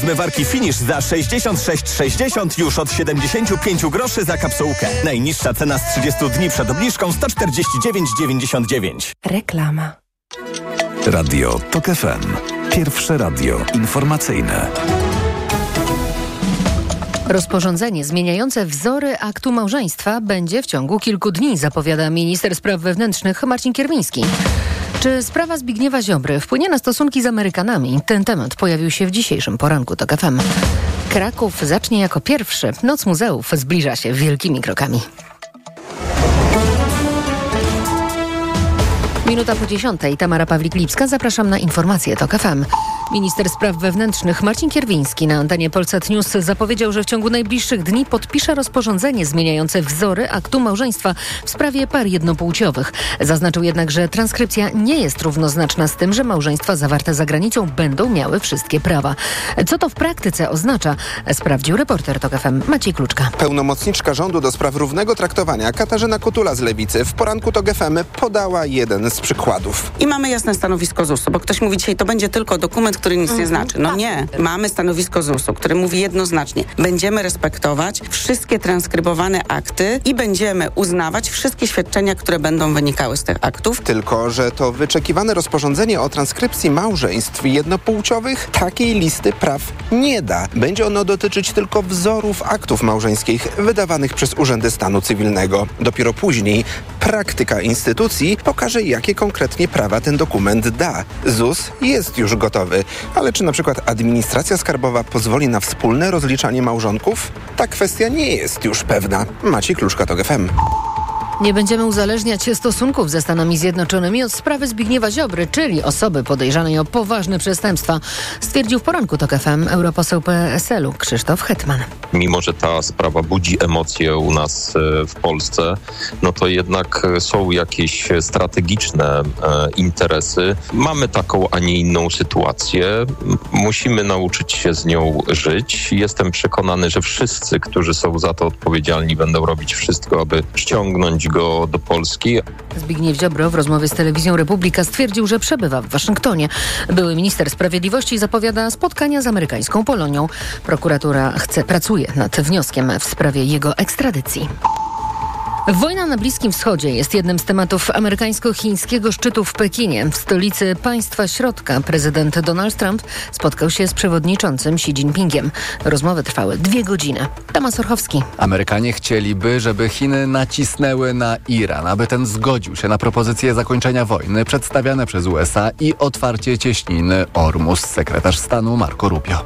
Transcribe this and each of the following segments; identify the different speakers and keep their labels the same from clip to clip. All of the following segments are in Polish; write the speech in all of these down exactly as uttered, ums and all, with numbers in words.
Speaker 1: zmywarki Finish za sześćdziesiąt sześć sześćdziesiąt już od siedemdziesiąt pięć groszy za kapsułkę. Najniższa cena z trzydziestu dni przed obniżką sto czterdzieści dziewięć dziewięćdziesiąt dziewięć.
Speaker 2: Reklama.
Speaker 3: Radio TOK F M. Pierwsze radio informacyjne.
Speaker 2: Rozporządzenie zmieniające wzory aktu małżeństwa będzie w ciągu kilku dni, zapowiada minister spraw wewnętrznych Marcin Kierwiński. Czy sprawa Zbigniewa Ziobry wpłynie na stosunki z Amerykanami? Ten temat pojawił się w dzisiejszym poranku TOK F M. Kraków zacznie jako pierwszy. Noc muzeów zbliża się wielkimi krokami. Minuta po dziesiątej. Tamara Pawlik-Lipska. Zapraszam na informacje TOK F M. Minister spraw wewnętrznych Marcin Kierwiński na antenie Polsat News zapowiedział, że w ciągu najbliższych dni podpisze rozporządzenie zmieniające wzory aktu małżeństwa w sprawie par jednopłciowych. Zaznaczył jednak, że transkrypcja nie jest równoznaczna z tym, że małżeństwa zawarte za granicą będą miały wszystkie prawa. Co to w praktyce oznacza? Sprawdził reporter TOK F M Maciej Kluczka.
Speaker 4: Pełnomocniczka rządu do spraw równego traktowania Katarzyna Kotula z Lewicy w poranku TOK F M podała jeden z przykładów.
Speaker 5: I mamy jasne stanowisko Z U S-u, bo ktoś mówi dzisiaj, to będzie tylko dokument, który nic nie znaczy. No nie. Mamy stanowisko Z U S-u, które mówi jednoznacznie. Będziemy respektować wszystkie transkrybowane akty i będziemy uznawać wszystkie świadczenia, które będą wynikały z tych aktów.
Speaker 4: Tylko że to wyczekiwane rozporządzenie o transkrypcji małżeństw jednopłciowych takiej listy praw nie da. Będzie ono dotyczyć tylko wzorów aktów małżeńskich wydawanych przez urzędy stanu cywilnego. Dopiero później praktyka instytucji pokaże, jakie konkretnie prawa ten dokument da. Z U S jest już gotowy. Ale czy na przykład administracja skarbowa pozwoli na wspólne rozliczanie małżonków? Ta kwestia nie jest już pewna. Maciej Kluczka, TOK F M.
Speaker 2: Nie będziemy uzależniać stosunków ze Stanami Zjednoczonymi od sprawy Zbigniewa Ziobry, czyli osoby podejrzanej o poważne przestępstwa, stwierdził w poranku TOK F M europoseł P S L u Krzysztof Hetman.
Speaker 6: Mimo że ta sprawa budzi emocje u nas w Polsce, no to jednak są jakieś strategiczne interesy. Mamy taką, a nie inną sytuację. Musimy nauczyć się z nią żyć. Jestem przekonany, że wszyscy, którzy są za to odpowiedzialni, będą robić wszystko, aby ściągnąć go do Polski.
Speaker 2: Zbigniew Ziobro w rozmowie z telewizją Republika stwierdził, że przebywa w Waszyngtonie. Były minister sprawiedliwości zapowiada spotkania z amerykańską Polonią. Prokuratura chce, pracuje nad wnioskiem w sprawie jego ekstradycji. Wojna na Bliskim Wschodzie jest jednym z tematów amerykańsko-chińskiego szczytu w Pekinie. W stolicy państwa środka prezydent Donald Trump spotkał się z przewodniczącym Xi Jinpingiem. Rozmowy trwały dwie godziny. Tomasz Orchowski.
Speaker 7: Amerykanie chcieliby, żeby Chiny nacisnęły na Iran, aby ten zgodził się na propozycje zakończenia wojny przedstawiane przez U S A i otwarcie cieśniny Ormus. Sekretarz stanu Marco Rubio.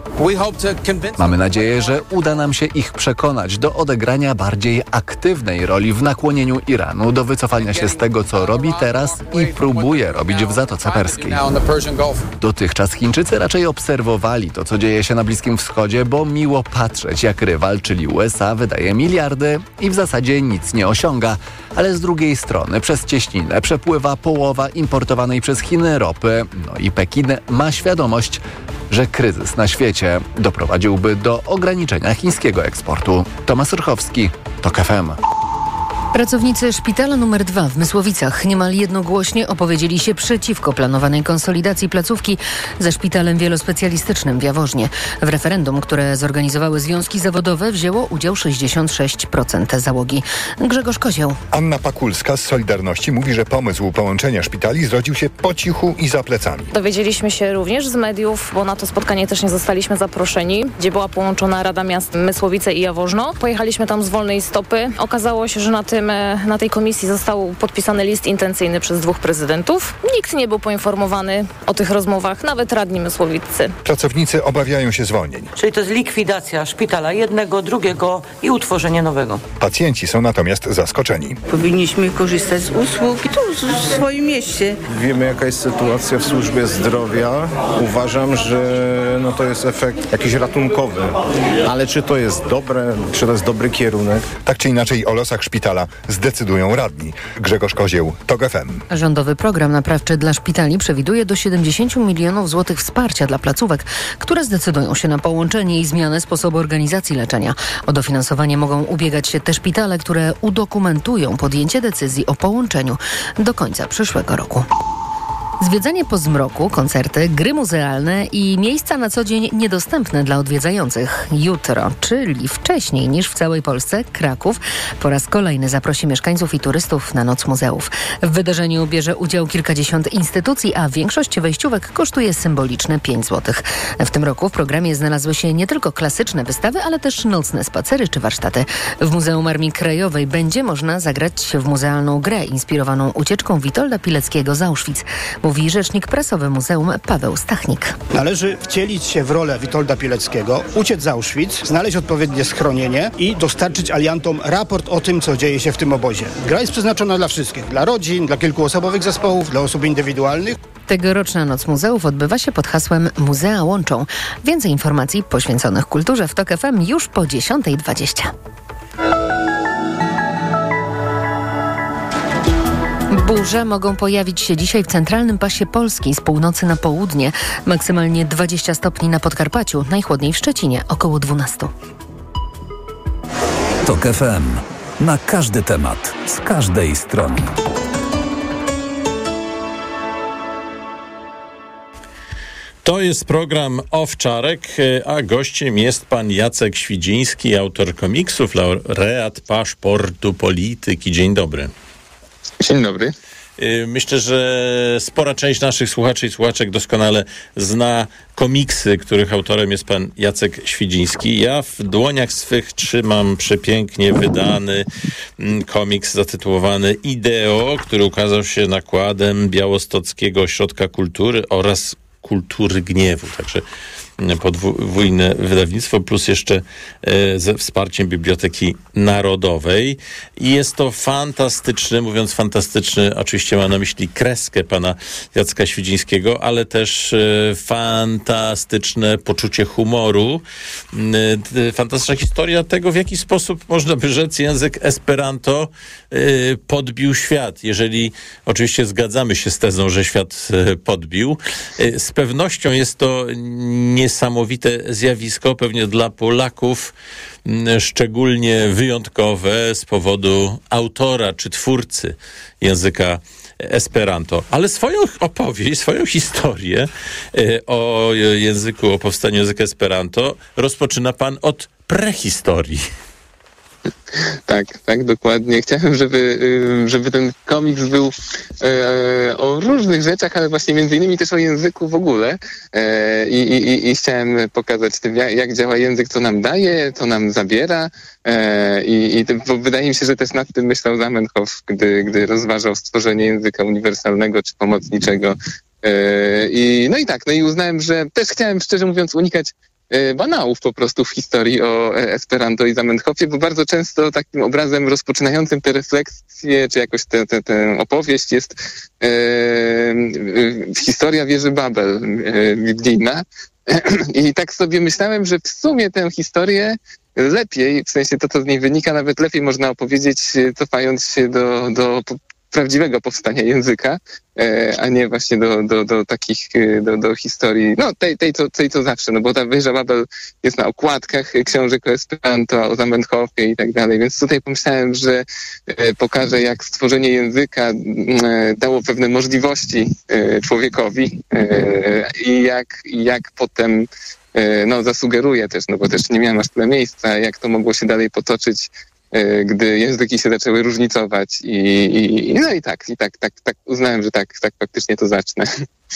Speaker 7: Mamy nadzieję, że uda nam się ich przekonać do odegrania bardziej aktywnej roli w nakłonieniu Iranu do wycofania się z tego, co robi teraz i próbuje robić w Zatoce Perskiej. Dotychczas Chińczycy raczej obserwowali to, co dzieje się na Bliskim Wschodzie, bo miło patrzeć, jak rywal, czyli U S A, wydaje miliardy i w zasadzie nic nie osiąga. Ale z drugiej strony przez cieśninę przepływa połowa importowanej przez Chiny ropy. No i Pekin ma świadomość, że kryzys na świecie doprowadziłby do ograniczenia chińskiego eksportu. Tomasz Orchowski, TOK F M.
Speaker 2: Pracownicy szpitala numer dwa w Mysłowicach niemal jednogłośnie opowiedzieli się przeciwko planowanej konsolidacji placówki ze szpitalem wielospecjalistycznym w Jaworznie. W referendum, które zorganizowały związki zawodowe, wzięło udział sześćdziesiąt sześć procent załogi. Grzegorz Kozioł.
Speaker 8: Anna Pakulska z Solidarności mówi, że pomysł połączenia szpitali zrodził się po cichu i za plecami.
Speaker 9: Dowiedzieliśmy się również z mediów, bo na to spotkanie też nie zostaliśmy zaproszeni, gdzie była połączona Rada Miast Mysłowice i Jaworzno. Pojechaliśmy tam z wolnej stopy. Okazało się, że na tym Na tej komisji został podpisany list intencyjny przez dwóch prezydentów. Nikt nie był poinformowany o tych rozmowach, nawet radni mysłowiccy.
Speaker 8: Pracownicy obawiają się zwolnień.
Speaker 10: Czyli to jest likwidacja szpitala jednego, drugiego i utworzenie nowego.
Speaker 8: Pacjenci są natomiast zaskoczeni.
Speaker 11: Powinniśmy korzystać z usług tu w swoim mieście.
Speaker 12: Wiemy, jaka jest sytuacja w służbie zdrowia. Uważam, że no to jest efekt jakiś ratunkowy. Ale czy to jest dobre, czy to jest dobry kierunek?
Speaker 8: Tak czy inaczej o losach szpitala zdecydują radni. Grzegorz Kozieł, TOK F M.
Speaker 2: Rządowy program naprawczy dla szpitali przewiduje do siedemdziesiąt milionów złotych wsparcia dla placówek, które zdecydują się na połączenie i zmianę sposobu organizacji leczenia. O dofinansowanie mogą ubiegać się te szpitale, które udokumentują podjęcie decyzji o połączeniu do końca przyszłego roku. Zwiedzanie po zmroku, koncerty, gry muzealne i miejsca na co dzień niedostępne dla odwiedzających. Jutro, czyli wcześniej niż w całej Polsce, Kraków po raz kolejny zaprosi mieszkańców i turystów na Noc Muzeów. W wydarzeniu bierze udział kilkadziesiąt instytucji, a większość wejściówek kosztuje symboliczne pięć złotych. W tym roku w programie znalazły się nie tylko klasyczne wystawy, ale też nocne spacery czy warsztaty. W Muzeum Armii Krajowej będzie można zagrać w muzealną grę inspirowaną ucieczką Witolda Pileckiego z Auschwitz. Mówi rzecznik prasowy muzeum Paweł Stachnik.
Speaker 13: Należy wcielić się w rolę Witolda Pileckiego, uciec z Auschwitz, znaleźć odpowiednie schronienie i dostarczyć aliantom raport o tym, co dzieje się w tym obozie. Gra jest przeznaczona dla wszystkich, dla rodzin, dla kilkuosobowych zespołów, dla osób indywidualnych.
Speaker 2: Tegoroczna Noc Muzeów odbywa się pod hasłem Muzea łączą. Więcej informacji poświęconych kulturze w Tok F M już po dziesiąta dwadzieścia. Burze mogą pojawić się dzisiaj w centralnym pasie Polski z północy na południe. Maksymalnie dwadzieścia stopni na Podkarpaciu, najchłodniej w Szczecinie, około dwanaście.
Speaker 3: Tok F M. Na każdy temat, z każdej strony.
Speaker 14: To jest program Owczarek, a gościem jest pan Jacek Świdziński, autor komiksów, laureat Paszportu Polityki. Dzień dobry.
Speaker 15: Dzień dobry.
Speaker 14: Myślę, że spora część naszych słuchaczy i słuchaczek doskonale zna komiksy, których autorem jest pan Jacek Świdziński. Ja w dłoniach swych trzymam przepięknie wydany komiks zatytułowany Ideo, który ukazał się nakładem Białostockiego Ośrodka Kultury oraz Kultury Gniewu. Także podwójne wydawnictwo, plus jeszcze e, ze wsparciem Biblioteki Narodowej. I jest to fantastyczny, mówiąc fantastyczny, oczywiście mam na myśli kreskę pana Jacka Świdzińskiego, ale też e, fantastyczne poczucie humoru. E, fantastyczna historia tego, w jaki sposób, można by rzec, język Esperanto e, podbił świat. Jeżeli oczywiście zgadzamy się z tezą, że świat e, podbił. E, z pewnością jest to nie niesamowite zjawisko, pewnie dla Polaków szczególnie wyjątkowe z powodu autora czy twórcy języka Esperanto. Ale swoją opowieść, swoją historię o języku, o powstaniu języka Esperanto rozpoczyna pan od prehistorii.
Speaker 15: Tak, tak, dokładnie. Chciałem, żeby, żeby ten komiks był e, o różnych rzeczach, ale właśnie między innymi też o języku w ogóle. E, i, i, I chciałem pokazać tym, jak, jak działa język, co nam daje, co nam zabiera. E, i, i bo wydaje mi się, że też nad tym myślał Zamenhof, gdy, gdy rozważał stworzenie języka uniwersalnego czy pomocniczego. E, i, no i tak, no i uznałem, że też chciałem, szczerze mówiąc, unikać banałów po prostu w historii o Esperanto i Zamenhofie, bo bardzo często takim obrazem rozpoczynającym te refleksje, czy jakoś tę te, te opowieść jest e, historia wieży Babel e, biblijna. I tak sobie myślałem, że w sumie tę historię lepiej, w sensie to, co z niej wynika, nawet lepiej można opowiedzieć, cofając się do, do prawdziwego powstania języka, e, a nie właśnie do, do, do takich, do, do historii, no tej, tej, co, tej co zawsze, no bo ta wieża Babel jest na okładkach książek o Esperanto, o Zamenhofie i tak dalej, więc tutaj pomyślałem, że e, pokażę, jak stworzenie języka e, dało pewne możliwości e, człowiekowi e, i jak, jak potem e, no zasugeruję też, no bo też nie miałem aż tyle miejsca, jak to mogło się dalej potoczyć, gdy języki się zaczęły różnicować i, i no i tak, i tak, tak, tak uznałem, że tak, tak faktycznie to zacznę.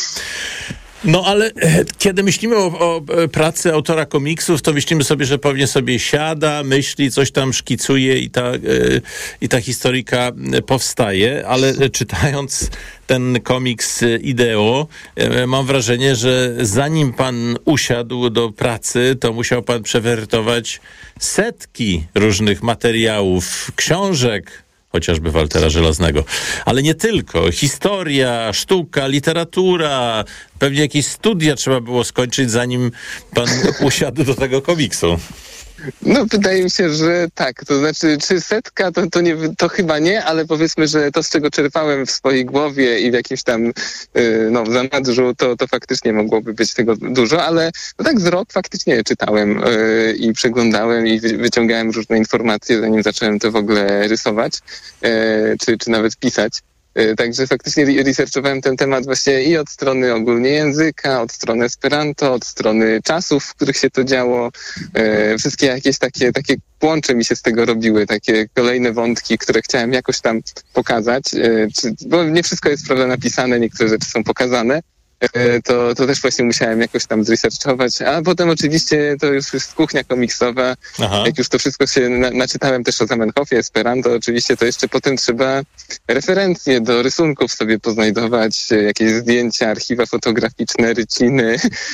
Speaker 14: No ale kiedy myślimy o, o pracy autora komiksów, to myślimy sobie, że pewnie sobie siada, myśli, coś tam szkicuje i ta, i ta historyjka powstaje, ale czytając ten komiks Ideo, mam wrażenie, że zanim pan usiadł do pracy, to musiał pan przewertować setki różnych materiałów, książek, chociażby Waltera Żelaznego. Ale nie tylko. Historia, sztuka, literatura, pewnie jakieś studia trzeba było skończyć, zanim pan usiadł do tego komiksu.
Speaker 15: No, wydaje mi się, że tak. To znaczy, czy setka, to, to, nie, to chyba nie, ale powiedzmy, że to, z czego czerpałem w swojej głowie i w jakimś tam yy, no, zanadrzu, to, to faktycznie mogłoby być tego dużo, ale no, tak z rok faktycznie czytałem yy, i przeglądałem i wy, wyciągałem różne informacje, zanim zacząłem to w ogóle rysować, yy, czy, czy nawet pisać. Także faktycznie researchowałem ten temat właśnie i od strony ogólnie języka, od strony Esperanto, od strony czasów, w których się to działo. Wszystkie jakieś takie, takie łącze mi się z tego robiły, takie kolejne wątki, które chciałem jakoś tam pokazać, bo nie wszystko jest, prawda, napisane, niektóre rzeczy są pokazane. To, to też właśnie musiałem jakoś tam zresearchować, a potem oczywiście to już jest kuchnia komiksowa. Aha. Jak już to wszystko się na, naczytałem też o Zamenhofie, Esperanto, oczywiście to jeszcze potem trzeba referencje do rysunków sobie poznajdować, jakieś zdjęcia, archiwa fotograficzne, ryciny,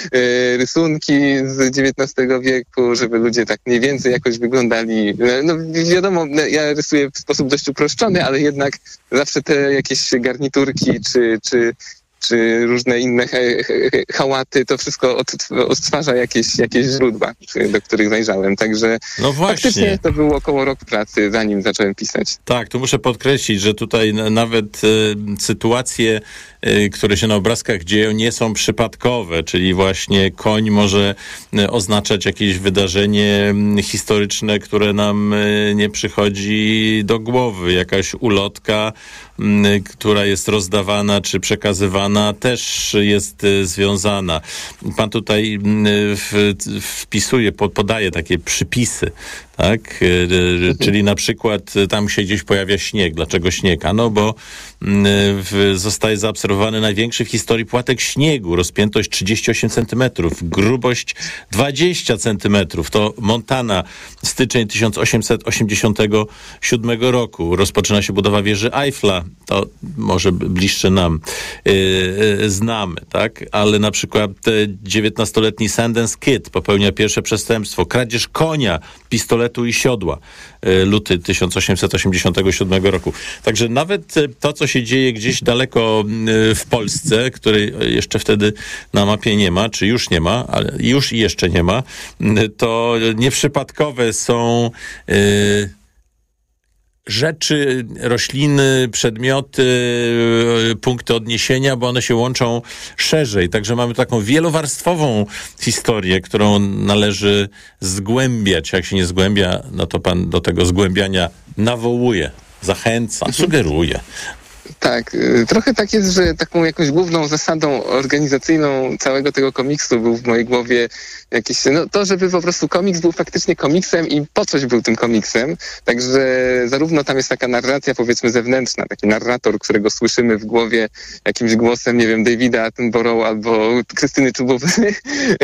Speaker 15: rysunki z dziewiętnastego wieku, żeby ludzie tak mniej więcej jakoś wyglądali. No wiadomo, ja rysuję w sposób dość uproszczony, ale jednak zawsze te jakieś garniturki czy, czy czy różne inne hałaty, to wszystko odtwarza jakieś, jakieś źródła, do których zajrzałem. Także
Speaker 14: no właśnie.
Speaker 15: Faktycznie to był około rok pracy, zanim zacząłem pisać.
Speaker 14: Tak, tu muszę podkreślić, że tutaj nawet y, sytuacje, y, które się na obrazkach dzieją, nie są przypadkowe, czyli właśnie koń może y, oznaczać jakieś wydarzenie y, historyczne, które nam y, nie przychodzi do głowy. Jakaś ulotka, y, która jest rozdawana czy przekazywana, też jest y, związana. Pan tutaj y, w, wpisuje, pod, podaje takie przypisy, tak? Y, y, czyli na przykład y, tam się gdzieś pojawia śnieg. Dlaczego śnieg? Ano, bo y, w, zostaje zaobserwowany największy w historii płatek śniegu. Rozpiętość trzydzieści osiem centymetrów, grubość dwadzieścia centymetrów. To Montana, styczeń tysiąc osiemset osiemdziesiątego siódmego roku. Rozpoczyna się budowa wieży Eiffla. To może bliższe nam. Y, znamy, tak? Ale na przykład dziewiętnastoletni Sundance Kid popełnia pierwsze przestępstwo. Kradzież konia, pistoletu i siodła. Luty tysiąc osiemset osiemdziesiątego siódmego roku. Także nawet to, co się dzieje gdzieś daleko w Polsce, której jeszcze wtedy na mapie nie ma, czy już nie ma, ale już i jeszcze nie ma, to nieprzypadkowe są yy, rzeczy, rośliny, przedmioty, punkty odniesienia, bo one się łączą szerzej. Także mamy taką wielowarstwową historię, którą należy zgłębiać. Jak się nie zgłębia, no to pan do tego zgłębiania nawołuje, zachęca, sugeruje.
Speaker 15: Tak, trochę tak jest, że taką jakąś główną zasadą organizacyjną całego tego komiksu był w mojej głowie jakieś, no to, żeby po prostu komiks był faktycznie komiksem i po coś był tym komiksem. Także zarówno tam jest taka narracja, powiedzmy, zewnętrzna, taki narrator, którego słyszymy w głowie jakimś głosem, nie wiem, Davida Attenborough albo Krystyny Czubówny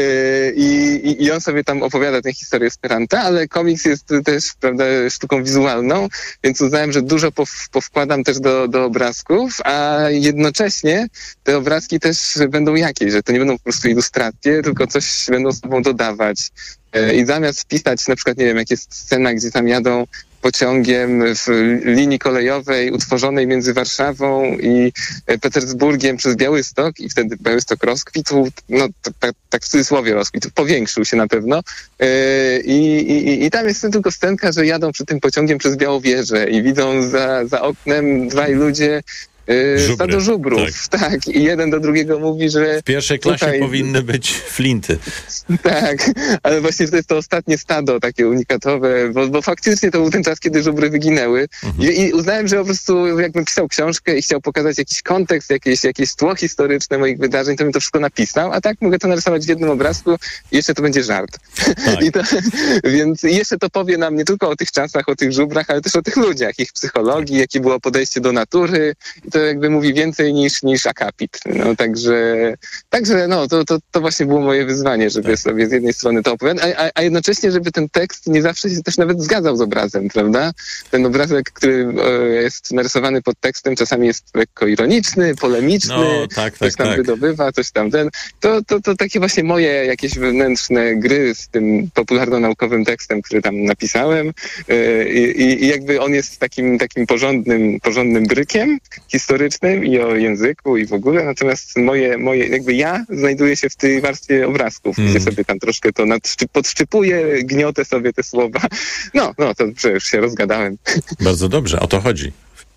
Speaker 15: I, i, i on sobie tam opowiada tę historię Esperanta, ale komiks jest też, prawda, sztuką wizualną, więc uznałem, że dużo pow, powkładam też do, do obrazków, a jednocześnie te obrazki też będą jakieś, że to nie będą po prostu ilustracje, tylko coś będą sobą dodawać. I zamiast wpisać, na przykład, nie wiem, jak jest scena, gdzie tam jadą pociągiem w linii kolejowej utworzonej między Warszawą i Petersburgiem przez Białystok i wtedy Białystok rozkwitł, no tak, tak w cudzysłowie rozkwitł, powiększył się na pewno i, i, i tam jest tylko scenka, że jadą przy tym pociągiem przez Białowieżę i widzą za, za oknem dwaj ludzie Żubry. Stado żubrów, tak. tak. I jeden do drugiego mówi, że...
Speaker 14: W pierwszej klasie tutaj powinny być flinty.
Speaker 15: Tak, ale właśnie to jest to ostatnie stado takie unikatowe, bo, bo faktycznie to był ten czas, kiedy żubry wyginęły. Mhm. I, I uznałem, że po prostu jakbym pisał książkę i chciał pokazać jakiś kontekst, jakieś, jakieś tło historyczne moich wydarzeń, to bym to wszystko napisał, a tak mogę to narysować w jednym obrazku i jeszcze to będzie żart. Tak. I to, więc jeszcze to powie nam nie tylko o tych czasach, o tych żubrach, ale też o tych ludziach, ich psychologii, jakie było podejście do natury. I to jakby mówi więcej niż, niż akapit. No, także, także no, to, to, to właśnie było moje wyzwanie, żeby tak. sobie z jednej strony to opowiadać, a, a jednocześnie, żeby ten tekst nie zawsze się też nawet zgadzał z obrazem, prawda? Ten obrazek, który e, jest narysowany pod tekstem, czasami jest lekko ironiczny, polemiczny,
Speaker 14: no, tak, tak,
Speaker 15: coś tam
Speaker 14: tak.
Speaker 15: wydobywa, coś tam ten. To, to, to takie właśnie moje jakieś wewnętrzne gry z tym popularno-naukowym tekstem, który tam napisałem e, i, i jakby on jest takim, takim porządnym, porządnym brykiem historycznym i o języku i w ogóle, natomiast moje, moje jakby ja znajduję się w tej warstwie obrazków, hmm. gdzie sobie tam troszkę to nadszczy, podszczypuję, gniotę sobie te słowa. No, no, to już się rozgadałem.
Speaker 14: Bardzo dobrze, o to chodzi.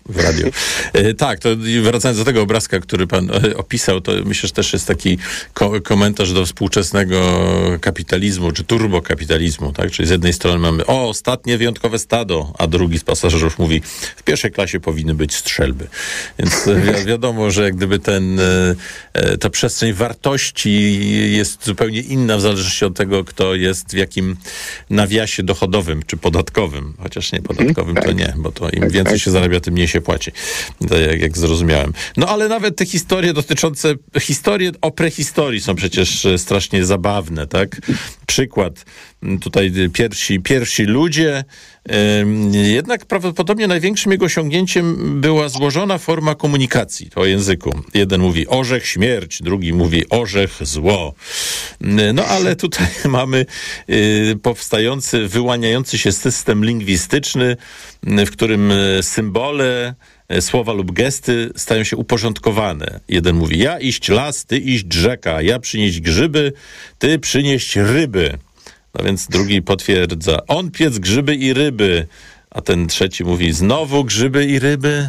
Speaker 14: w radiu. E, tak, to wracając do tego obrazka, który pan e, opisał, to myślę, że też jest taki ko- komentarz do współczesnego kapitalizmu, czy turbokapitalizmu, tak? Czyli z jednej strony mamy, o, ostatnie wyjątkowe stado, a drugi z pasażerów mówi, w pierwszej klasie powinny być strzelby. Więc wi- wiadomo, że jak gdyby ten, e, ta przestrzeń wartości jest zupełnie inna w zależności od tego, kto jest w jakim nawiasie dochodowym, czy podatkowym. Chociaż nie podatkowym to nie, bo to im więcej się zarabia, tym mniej się płaci. Jak, jak zrozumiałem. No ale nawet te historie dotyczące, historie o prehistorii są przecież strasznie zabawne, tak? Przykład, tutaj pierwsi, pierwsi ludzie, jednak prawdopodobnie największym jego osiągnięciem była złożona forma komunikacji o języku. Jeden mówi orzech śmierć, drugi mówi orzech zło. No ale tutaj mamy powstający, wyłaniający się system lingwistyczny, w którym symbole, słowa lub gesty stają się uporządkowane. Jeden mówi ja iść las, ty iść rzeka, ja przynieść grzyby, ty przynieść ryby. No więc drugi potwierdza, on piec grzyby i ryby, a ten trzeci mówi, znowu grzyby i ryby.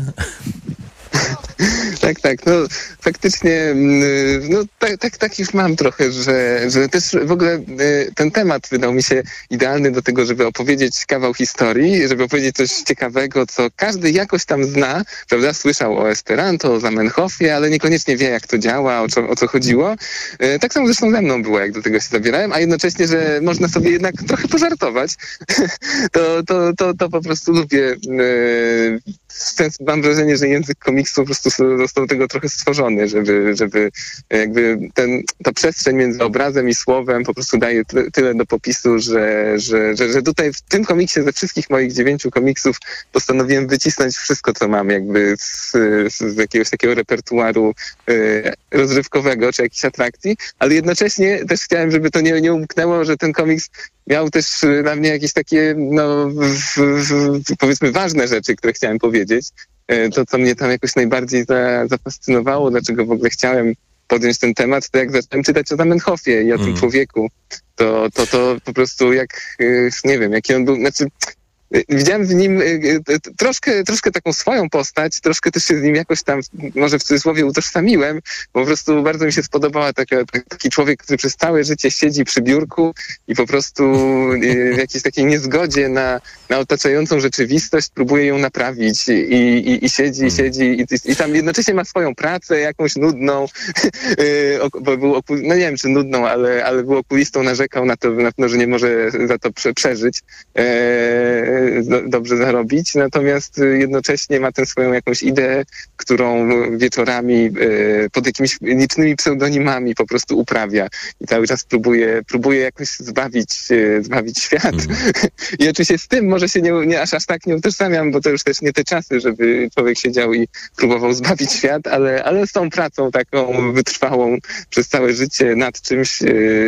Speaker 15: Tak, tak, no faktycznie, no tak, tak, tak już mam trochę, że, że też w ogóle ten temat wydał mi się idealny do tego, żeby opowiedzieć kawał historii, żeby opowiedzieć coś ciekawego, co każdy jakoś tam zna, prawda, słyszał o Esperanto, o Zamenhofie, ale niekoniecznie wie, jak to działa, o co, o co chodziło. Tak samo zresztą ze mną było, jak do tego się zabierałem, a jednocześnie, że można sobie jednak trochę pożartować, to, to, to, to po prostu lubię. Mam wrażenie, że język komiksu po prostu został tego trochę stworzony, żeby, żeby jakby ten, ta przestrzeń między obrazem i słowem po prostu daje t- tyle do popisu, że, że, że, że tutaj w tym komiksie ze wszystkich moich dziewięciu komiksów postanowiłem wycisnąć wszystko, co mam jakby z, z jakiegoś takiego repertuaru y, rozrywkowego czy jakichś atrakcji, ale jednocześnie też chciałem, żeby to nie, nie umknęło, że ten komiks miał też dla mnie jakieś takie, no w, w, powiedzmy ważne rzeczy, które chciałem powiedzieć. To, co mnie tam jakoś najbardziej za, zafascynowało, dlaczego w ogóle chciałem podjąć ten temat, to jak zacząłem czytać o Zamenhofie i o mm. tym człowieku, to, to, to po prostu jak, nie wiem, jaki on był, znaczy widziałem w nim troszkę, troszkę taką swoją postać, troszkę też się z nim jakoś tam, może w cudzysłowie utożsamiłem, bo po prostu bardzo mi się spodobała taka, taki człowiek, który przez całe życie siedzi przy biurku i po prostu w jakiejś takiej niezgodzie na, na otaczającą rzeczywistość próbuje ją naprawić i, i, i siedzi, i siedzi i, i tam jednocześnie ma swoją pracę, jakąś nudną, bo był, no nie wiem czy nudną, ale, ale był okulistą, narzekał na to, na to, że nie może za to prze, przeżyć. Dobrze zarobić, natomiast jednocześnie ma tę swoją jakąś ideę, którą wieczorami pod jakimiś licznymi pseudonimami po prostu uprawia i cały czas próbuje, próbuje jakoś zbawić, zbawić świat. Mm. I oczywiście z tym może się nie, nie aż, aż tak nie utożsamiam, bo to już też nie te czasy, żeby człowiek siedział i próbował zbawić świat, ale, ale z tą pracą taką wytrwałą przez całe życie nad czymś,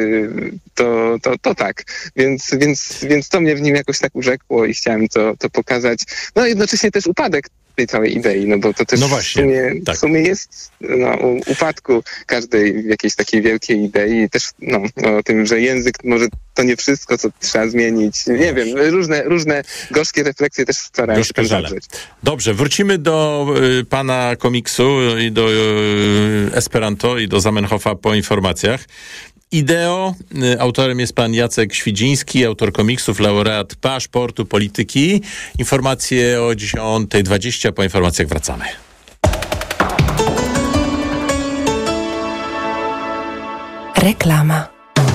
Speaker 15: to, to, to tak. Więc, więc, więc to mnie w nim jakoś tak urzekło i chciałem to, to pokazać. No jednocześnie też upadek tej całej idei, no bo to też
Speaker 14: no właśnie,
Speaker 15: w, sumie,
Speaker 14: tak.
Speaker 15: w sumie jest no, upadku każdej jakiejś takiej wielkiej idei i też no, o tym, że język może to nie wszystko, co trzeba zmienić. Nie wiem, różne, różne gorzkie refleksje też starają się tam zawrzeć.
Speaker 14: Dobrze, wrócimy do y, pana komiksu i do y, Esperanto i do Zamenhofa po informacjach. Ideo, autorem jest pan Jacek Świdziński, autor komiksów, laureat Paszportu Polityki. Informacje o dziesiąta dwadzieścia, po informacjach wracamy.
Speaker 16: Reklama.